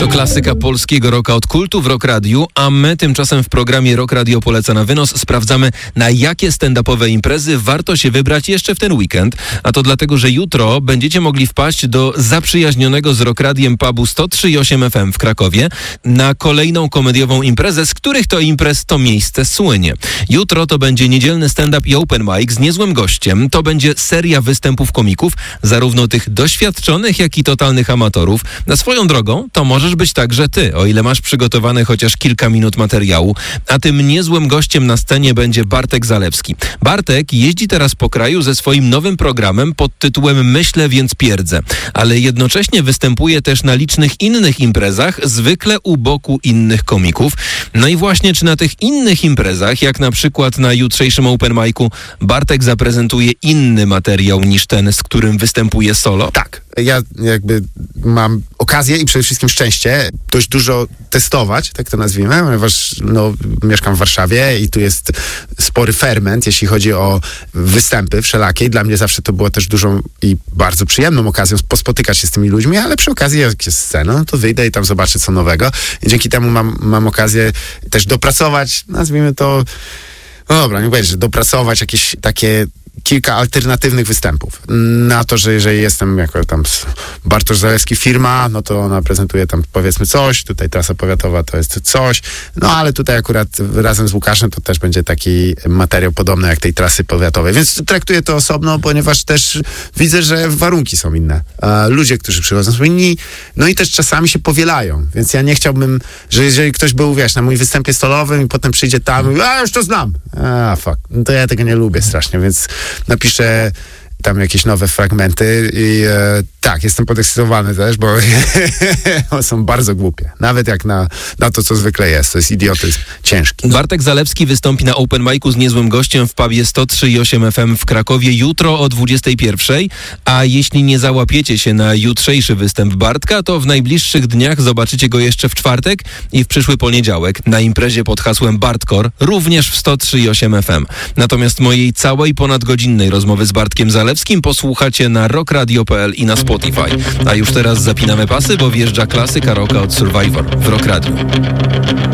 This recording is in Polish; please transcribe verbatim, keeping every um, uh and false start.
To klasyka polskiego rocka od kultu w Rock Radiu, a my tymczasem w programie Rock Radio Poleca na wynos sprawdzamy, na jakie stand-upowe imprezy warto się wybrać jeszcze w ten weekend. A to dlatego, że jutro będziecie mogli wpaść do zaprzyjaźnionego z Rock Radiem pubu sto trzy i osiem F M w Krakowie na kolejną komediową imprezę, z których to imprez to miejsce słynie. Jutro to będzie niedzielny stand-up i open mic z niezłym gościem. To będzie seria występów komików, zarówno tych doświadczonych, jak i totalnych amatorów. Na swoją drogą to możesz być także ty, o ile masz przygotowane chociaż kilka minut materiału. A tym niezłym gościem na scenie będzie Bartek Zalewski. Bartek jeździ teraz po kraju ze swoim nowym programem pod tytułem Myślę, więc pierdzę. Ale jednocześnie występuje też na licznych innych imprezach, zwykle u boku innych komików. No i właśnie czy na tych innych imprezach, jak na przykład na jutrzejszym open micu, Bartek zaprezentuje inny materiał niż ten, z którym występuje solo? Tak. Ja jakby mam okazję i przede wszystkim szczęście dość dużo testować, tak to nazwijmy, ponieważ no, mieszkam w Warszawie i tu jest spory ferment, jeśli chodzi o występy wszelakie. Dla mnie zawsze to było też dużą i bardzo przyjemną okazją pospotykać się z tymi ludźmi, ale przy okazji jak jest scena, no to wyjdę i tam zobaczę co nowego. I dzięki temu mam, mam okazję też dopracować, nazwijmy to, no dobra, nie powiedzieć, że dopracować jakieś takie kilka alternatywnych występów. Na to, że jeżeli jestem jako tam Bartosz Zalewski firma, no to ona prezentuje tam powiedzmy coś, tutaj trasa powiatowa to jest coś, no ale tutaj akurat razem z Łukaszem to też będzie taki materiał podobny jak tej trasy powiatowej, więc traktuję to osobno, ponieważ też widzę, że warunki są inne. A ludzie, którzy przychodzą są inni, no i też czasami się powielają, więc ja nie chciałbym, że jeżeli ktoś był, wiesz, na mój występie solowym i potem przyjdzie tam i mówi, a już to znam, a fuck, no to ja tego nie lubię strasznie, więc napiszę tam jakieś nowe fragmenty i e, tak, jestem podekscytowany też, bo są bardzo głupie. Nawet jak na, na to, co zwykle jest. To jest idiotyzm ciężki. Bartek Zalewski wystąpi na open micu z niezłym gościem w pubie sto trzy i osiem F M w Krakowie jutro o dwudziestej pierwszej, a jeśli nie załapiecie się na jutrzejszy występ Bartka, to w najbliższych dniach zobaczycie go jeszcze w czwartek i w przyszły poniedziałek na imprezie pod hasłem Bartkor, również w sto trzy i osiem F M. Natomiast mojej całej ponadgodzinnej rozmowy z Bartkiem Zalewskim posłuchacie na rock radio kropka p l i na Spotify. A już teraz zapinamy pasy, bo wjeżdża klasyka rocka od Survivor w Rock Radio.